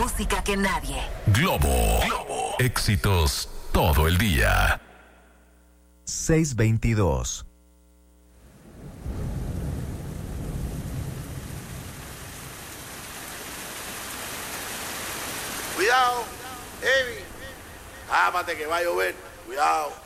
música que nadie. Globo. Éxitos todo el día. 622. Cuidado, heavy. Ámate que va a llover. Cuidado.